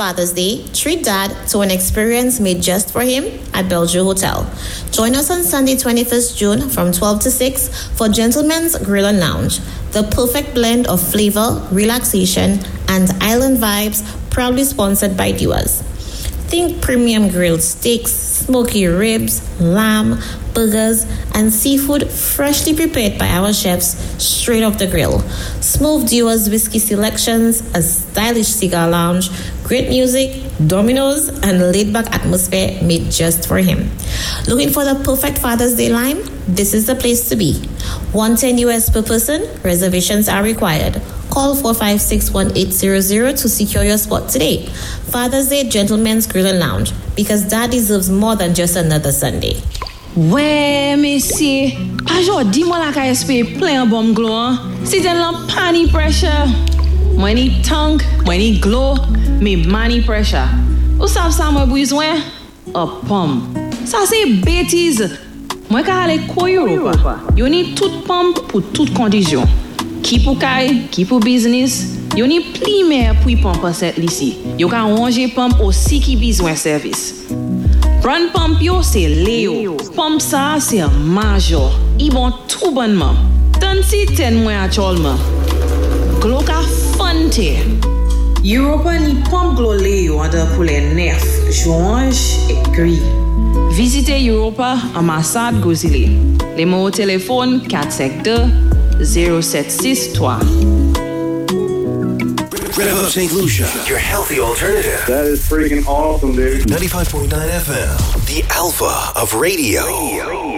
Father's Day, treat Dad to an experience made just for him at Bellevue Hotel. Join us on Sunday, 21st June from 12 to 6 for Gentlemen's Grill and Lounge. The perfect blend of flavor, relaxation, and island vibes, proudly sponsored by Duas. Think premium grilled steaks, smoky ribs, lamb, burgers, and seafood freshly prepared by our chefs straight off the grill. Smooth Duas whiskey selections, a stylish cigar lounge, great music, dominoes, and laid-back atmosphere made just for him. Looking for the perfect Father's Day lime? This is the place to be. $110 US per person. Reservations are required. Call 456-1800 to secure your spot today. Father's Day Gentlemen's Grill and Lounge, because Dad deserves more than just another Sunday. Ouais, messieurs, aujourd'hui, moi la KSP plein bon glow. C'est un pani pressure. Moi ni tank, moi ni glow, mais money pressure. Ou savez ça moi besoin? A pump. Ça c'est bêtise. Moi ka aller ko Europa. Yo ni tout pump pour toute condition. Qui pour kay, qui pour business. Yo ni pli mer pour pump cette ici. Yo ka ranger pump aussi qui besoin service. Brand pump yo c'est Léo. Pump ça c'est Major. Ils vont tout bonnement. Tant si ten mois actuellement. Glow ka fante. Europa ni pump glow Léo under pour les nerfs, joints et gris. Visitez Europa Ambassade Gozile. Les mots au téléphone 472-0763. Rev Up St. Lucia, your healthy alternative. That is freaking awesome, dude. 95.9 FM, the alpha of radio.